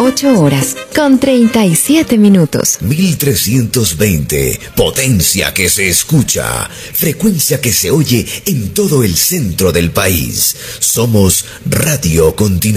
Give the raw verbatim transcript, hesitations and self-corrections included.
ocho horas con treinta y siete minutos. mil trescientos veinte, potencia que se escucha, frecuencia que se oye en todo el centro del país. Somos Radio Continental.